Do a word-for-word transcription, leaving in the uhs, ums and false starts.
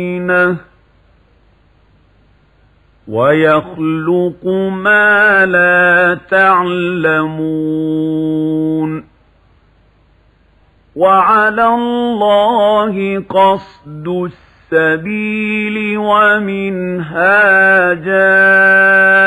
ويخلق ما لا تعلمون وعلى الله قصد السبيل ومنها جائر